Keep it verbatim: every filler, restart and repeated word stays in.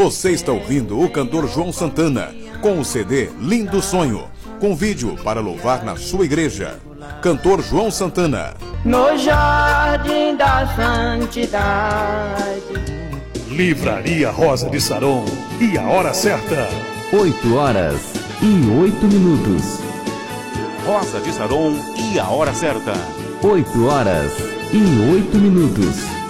Você está ouvindo o cantor João Santana com o C D Lindo Sonho, com vídeo para louvar na sua igreja. Cantor João Santana. No jardim da santidade. Livraria Rosa de Saron. E a hora certa? oito horas e oito minutos. Rosa de Saron e a hora certa? oito horas e oito minutos.